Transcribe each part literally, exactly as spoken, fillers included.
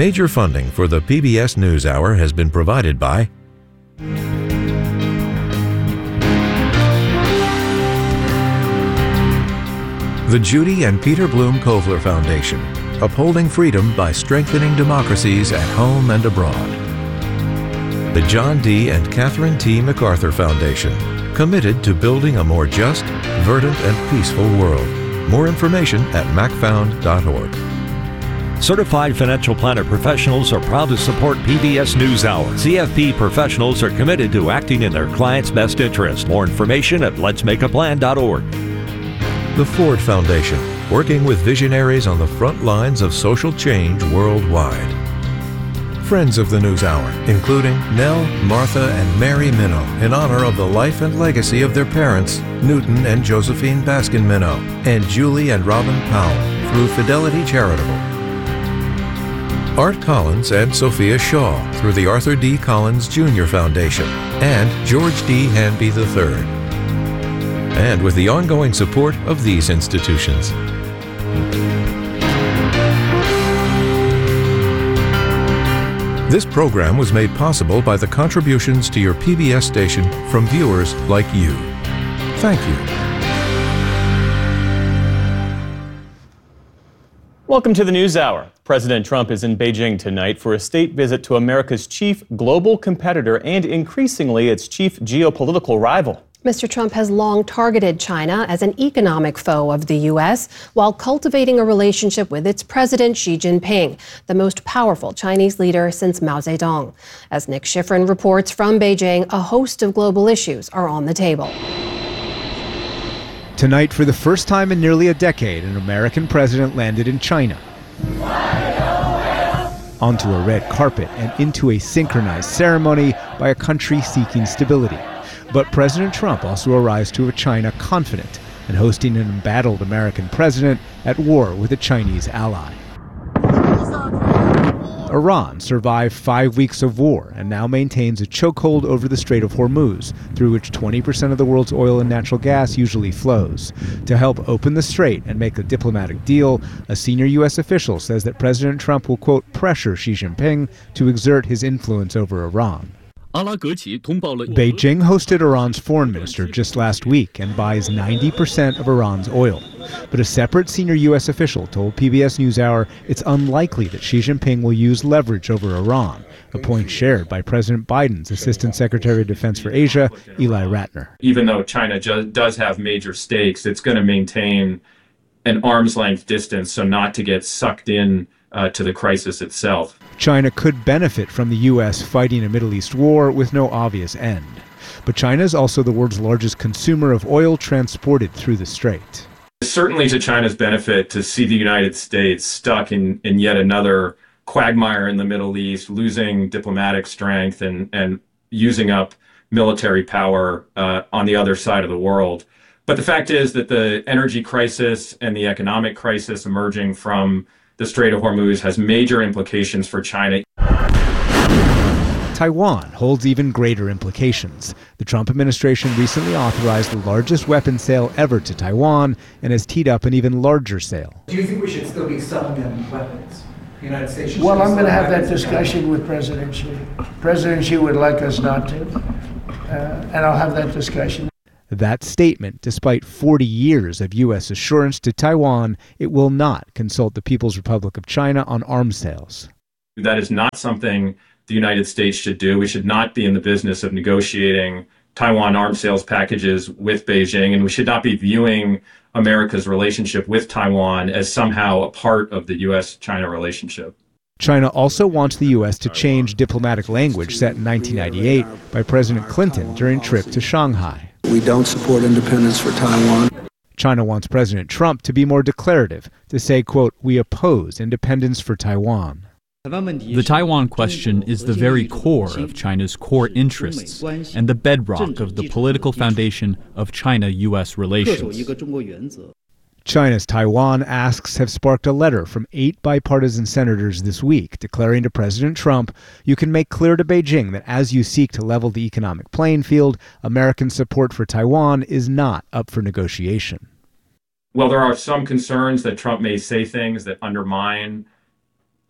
Major funding for the P B S NewsHour has been provided by the Judy and Peter Bloom Kovler Foundation, upholding freedom by strengthening democracies at home and abroad. The John D. and Catherine T. MacArthur Foundation, committed to building a more just, verdant, and peaceful world. More information at mac found dot org. Certified financial planner professionals are proud to support P B S NewsHour. C F P professionals are committed to acting in their clients' best interest. More information at lets make a plan dot org. The Ford Foundation, working with visionaries on the front lines of social change worldwide. Friends of the NewsHour, including Nell, Martha, and Mary Minow, in honor of the life and legacy of their parents, Newton and Josephine Baskin Minow, and Julie and Robin Powell, through Fidelity Charitable. Art Collins and Sophia Shaw, through the Arthur D. Collins Junior Foundation, and George D. Hanby the third. And with the ongoing support of these institutions. This program was made possible by the contributions to your P B S station from viewers like you. Thank you. Welcome to the NewsHour. President Trump is in Beijing tonight for a state visit to America's chief global competitor and increasingly its chief geopolitical rival. Mister Trump has long targeted China as an economic foe of the U S while cultivating a relationship with its president Xi Jinping, the most powerful Chinese leader since Mao Zedong. As Nick Schifrin reports from Beijing, a host of global issues are on the table. Tonight, for the first time in nearly a decade, an American president landed in China. Onto a red carpet and into a synchronized ceremony by a country seeking stability. But President Trump also arrives to a China confident and hosting an embattled American president at war with a Chinese ally. Iran survived five weeks of war and now maintains a chokehold over the Strait of Hormuz, through which twenty percent of the world's oil and natural gas usually flows. To help open the strait and make a diplomatic deal, a senior U S official says that President Trump will, quote, pressure Xi Jinping to exert his influence over Iran. Beijing hosted Iran's foreign minister just last week and buys ninety percent of Iran's oil. But a separate senior U S official told P B S NewsHour it's unlikely that Xi Jinping will use leverage over Iran, a point shared by President Biden's Assistant Secretary of Defense for Asia, Eli Ratner. Even though China ju- does have major stakes, it's going to maintain an arm's length distance so not to get sucked in uh, to the crisis itself. China could benefit from the U S fighting a Middle East war with no obvious end. But China is also the world's largest consumer of oil transported through the strait. It's certainly to China's benefit to see the United States stuck in, in yet another quagmire in the Middle East, losing diplomatic strength and, and using up military power uh, on the other side of the world. But the fact is that the energy crisis and the economic crisis emerging from the Strait of Hormuz has major implications for China. Taiwan holds even greater implications. The Trump administration recently authorized the largest weapons sale ever to Taiwan and has teed up an even larger sale. Do you think we should still be selling them weapons? The United States should well, I'm going to have that weapons? discussion with President Xi. President Xi would like us not to, uh, and I'll have that discussion. That statement, despite forty years of U S assurance to Taiwan, it will not consult the People's Republic of China on arms sales. That is not something the United States should do. We should not be in the business of negotiating Taiwan arms sales packages with Beijing, and we should not be viewing America's relationship with Taiwan as somehow a part of the U S China relationship. China also wants the U S to change diplomatic language set in nineteen ninety-eight by President Clinton during a trip to Shanghai. We don't support independence for Taiwan. China wants President Trump to be more declarative, to say, quote, we oppose independence for Taiwan. The Taiwan question is the very core of China's core interests and the bedrock of the political foundation of China-U S relations. China's Taiwan asks have sparked a letter from eight bipartisan senators this week declaring to President Trump, you can make clear to Beijing that as you seek to level the economic playing field, American support for Taiwan is not up for negotiation. Well, there are some concerns that Trump may say things that undermine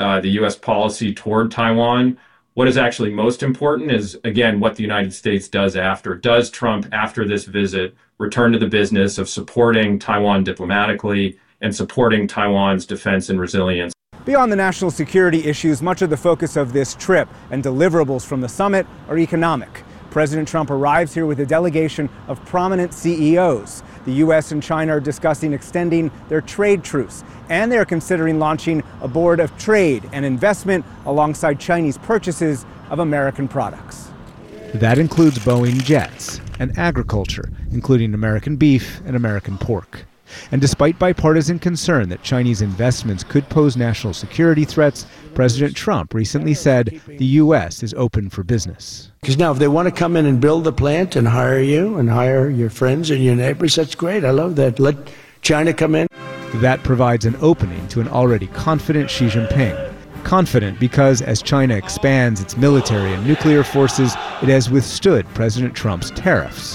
uh, the U S policy toward Taiwan. What is actually most important is, again, what the United States does after. Does Trump, after this visit, return to the business of supporting Taiwan diplomatically and supporting Taiwan's defense and resilience? Beyond the national security issues, much of the focus of this trip and deliverables from the summit are economic. President Trump arrives here with a delegation of prominent C E Os. The U S and China are discussing extending their trade truce, and they're considering launching a board of trade and investment alongside Chinese purchases of American products. That includes Boeing jets and agriculture, including American beef and American pork. And despite bipartisan concern that Chinese investments could pose national security threats, President Trump recently said the U S is open for business. Because now if they want to come in and build a plant and hire you and hire your friends and your neighbors, that's great. I love that. Let China come in. That provides an opening to an already confident Xi Jinping. Confident because as China expands its military and nuclear forces, it has withstood President Trump's tariffs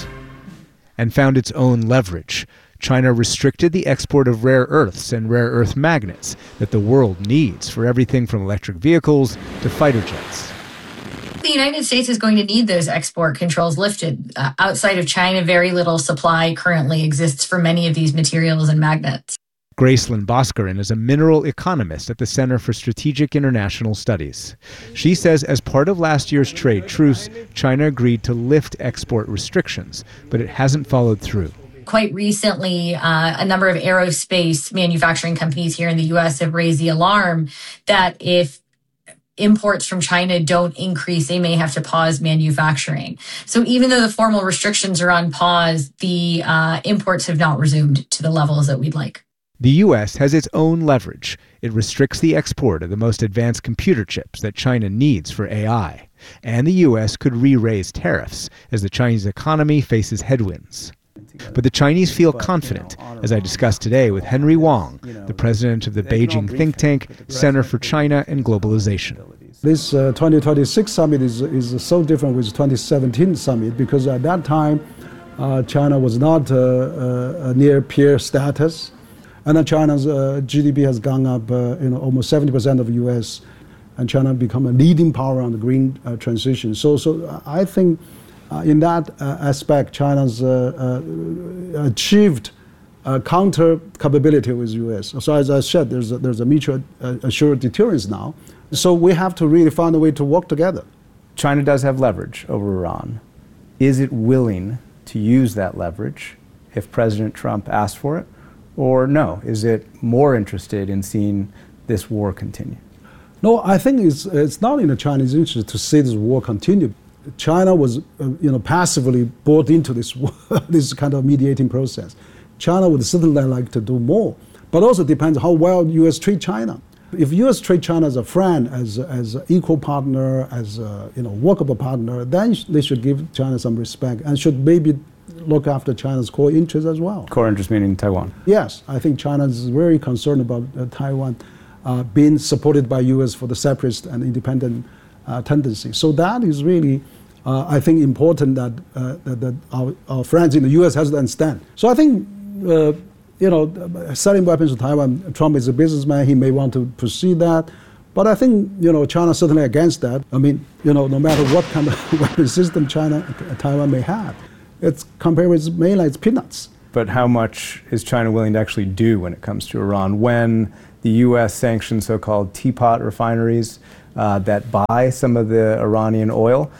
and found its own leverage. China restricted the export of rare earths and rare earth magnets that the world needs for everything from electric vehicles to fighter jets. The United States is going to need those export controls lifted. Uh, outside of China, very little supply currently exists for many of these materials and magnets. Gracelyn Boscarin is a mineral economist at the Center for Strategic International Studies. She says as part of last year's trade truce, China agreed to lift export restrictions, but it hasn't followed through. Quite recently, uh, a number of aerospace manufacturing companies here in the U S have raised the alarm that if imports from China don't increase, they may have to pause manufacturing. So even though the formal restrictions are on pause, the uh, imports have not resumed to the levels that we'd like. The U S has its own leverage. It restricts the export of the most advanced computer chips that China needs for A I. And the U S could re-raise tariffs as the Chinese economy faces headwinds. But the Chinese feel confident, as I discussed today with Henry Wang, the president of the Beijing think tank Center for China and Globalization. This uh, twenty twenty-six summit is, is so different with twenty seventeen summit because at that time, uh, China was not uh, uh, near peer status. And then China's uh, G D P has gone up uh, you know, almost seventy percent of the U S, and China become a leading power on the green uh, transition. So, so I think uh, in that uh, aspect, China's uh, uh, achieved uh, counter capability with the U S. So as I said, there's a, there's a mutual uh, assured deterrence now. So we have to really find a way to work together. China does have leverage over Iran. Is it willing to use that leverage if President Trump asked for it? Or no, is it more interested in seeing this war continue? No, I think it's it's not in the Chinese interest to see this war continue. China was, uh, you know, passively brought into this war, this kind of mediating process. China would certainly like to do more, but also depends how well U S treat China. If U S treat China as a friend, as as an equal partner, as a, you know, workable partner, then they should give China some respect and should maybe look after China's core interests as well. Core interest meaning Taiwan? Yes, I think China is very concerned about uh, Taiwan uh, being supported by U S for the separatist and independent uh, tendency. So that is really, uh, I think, important that, uh, that, that our, our friends in the U S has to understand. So I think, uh, you know, selling weapons to Taiwan, Trump is a businessman, he may want to proceed that. But I think, you know, China is certainly against that. I mean, you know, no matter what kind of weapon system China, Taiwan may have, it's compared with mainland, it's peanuts. But how much is China willing to actually do when it comes to Iran? When the U S sanctioned so-called teapot refineries uh, that buy some of the Iranian oil,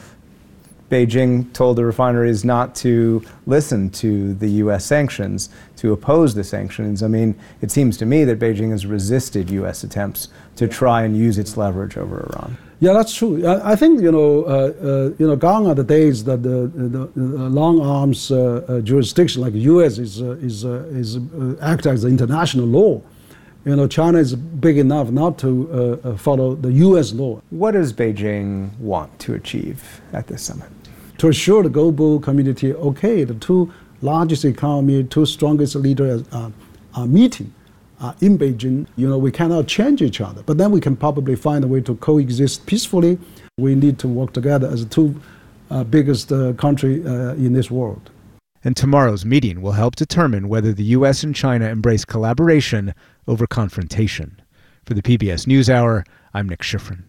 Beijing told the refineries not to listen to the U S sanctions, to oppose the sanctions. I mean, it seems to me that Beijing has resisted U S attempts to try and use its leverage over Iran. Yeah, that's true. I, I think, you know, uh, uh, you know, gone are the days that the, the, the long arms uh, uh, jurisdiction like the U S is uh, is uh, is uh, act as international law. You know, China is big enough not to uh, uh, follow the U S law. What does Beijing want to achieve at this summit? To assure the global community, okay, the two largest economy, two strongest leaders uh, are meeting. Uh, in Beijing, you know, we cannot change each other, but then we can probably find a way to coexist peacefully. We need to work together as the two uh, biggest uh, country uh, in this world. And tomorrow's meeting will help determine whether the U S and China embrace collaboration over confrontation. For the P B S NewsHour, I'm Nick Schifrin.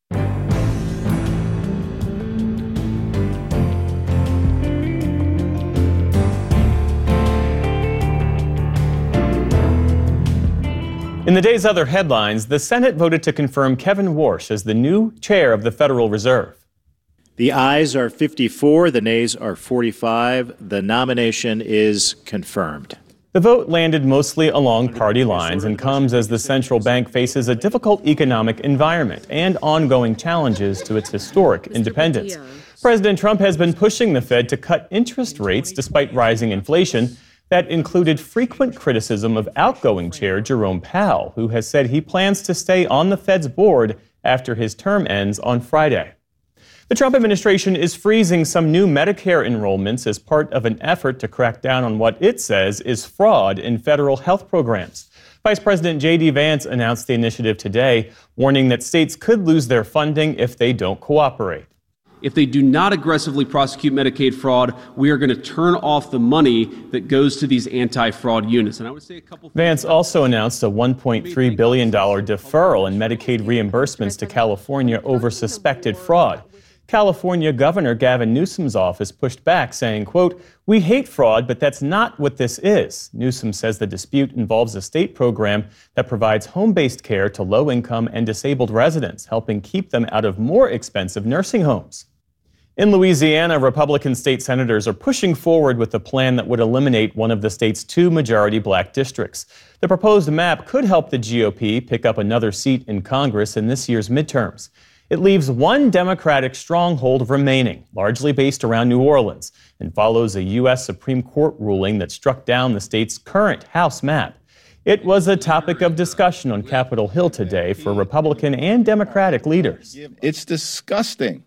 In the day's other headlines, the Senate voted to confirm Kevin Warsh as the new chair of the Federal Reserve. The ayes are fifty-four, the nays are forty-five. The nomination is confirmed. The vote landed mostly along party lines and comes as the central bank faces a difficult economic environment and ongoing challenges to its historic independence. President Trump has been pushing the Fed to cut interest rates despite rising inflation. That included frequent criticism of outgoing chair Jerome Powell, who has said he plans to stay on the Fed's board after his term ends on Friday. The Trump administration is freezing some new Medicare enrollments as part of an effort to crack down on what it says is fraud in federal health programs. Vice President J D Vance announced the initiative today, warning that states could lose their funding if they don't cooperate. If they do not aggressively prosecute Medicaid fraud, we are going to turn off the money that goes to these anti-fraud units. And I would say a couple. Vance also announced a one point three billion dollars deferral in Medicaid reimbursements to California over suspected fraud. California Governor Gavin Newsom's office pushed back, saying, quote, "We hate fraud, but that's not what this is." Newsom says the dispute involves a state program that provides home-based care to low-income and disabled residents, helping keep them out of more expensive nursing homes. In Louisiana, Republican state senators are pushing forward with a plan that would eliminate one of the state's two majority black districts. The proposed map could help the G O P pick up another seat in Congress in this year's midterms. It leaves one Democratic stronghold remaining, largely based around New Orleans, and follows a U S Supreme Court ruling that struck down the state's current House map. It was a topic of discussion on Capitol Hill today for Republican and Democratic leaders. It's disgusting.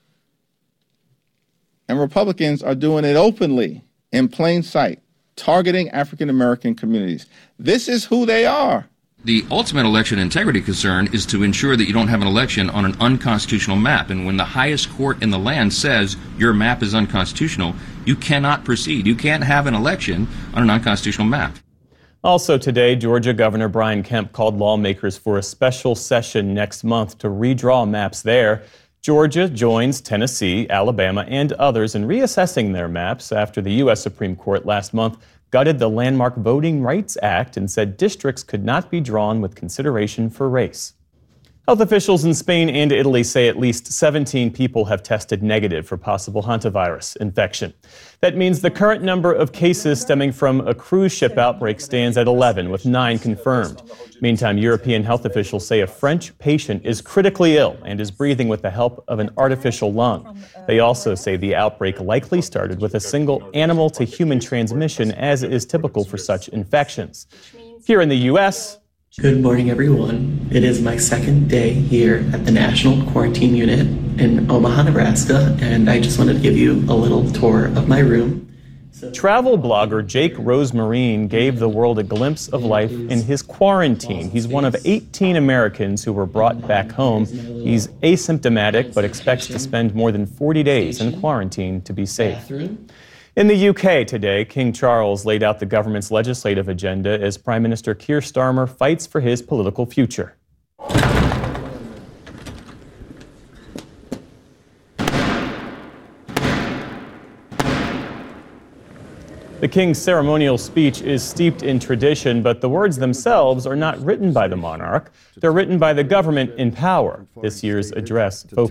And Republicans are doing it openly, in plain sight, targeting African American communities. This is who they are. The ultimate election integrity concern is to ensure that you don't have an election on an unconstitutional map. And when the highest court in the land says your map is unconstitutional, you cannot proceed. You can't have an election on an unconstitutional map. Also today, Georgia Governor Brian Kemp called lawmakers for a special session next month to redraw maps there. Georgia joins Tennessee, Alabama, and others in reassessing their maps after the U S Supreme Court last month gutted the landmark Voting Rights Act and said districts could not be drawn with consideration for race. Health officials in Spain and Italy say at least seventeen people have tested negative for possible hantavirus infection. That means the current number of cases stemming from a cruise ship outbreak stands at eleven, with nine confirmed. Meantime, European health officials say a French patient is critically ill and is breathing with the help of an artificial lung. They also say the outbreak likely started with a single animal-to-human transmission, as is typical for such infections. Here in the U S, good morning, everyone. It is my second day here at the National Quarantine Unit in Omaha, Nebraska, and I just wanted to give you a little tour of my room. Travel blogger Jake Rosemarine gave the world a glimpse of life in his quarantine. He's one of eighteen Americans who were brought back home. He's asymptomatic, but expects to spend more than forty days in quarantine to be safe. In the U K today, King Charles laid out the government's legislative agenda as Prime Minister Keir Starmer fights for his political future. The King's ceremonial speech is steeped in tradition, but the words themselves are not written by the monarch. They're written by the government in power. This year's address focused